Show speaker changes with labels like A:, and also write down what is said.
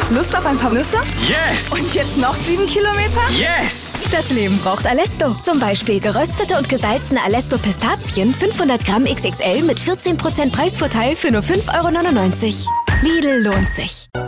A: Lust auf ein paar Nüsse?
B: Yes!
A: Und jetzt noch 7 Kilometer?
B: Yes!
C: Das Leben braucht Alesto. Zum Beispiel geröstete und gesalzene Alesto Pistazien 500 Gramm XXL mit 14% Preisvorteil für nur 5,99 €. Lidl lohnt sich.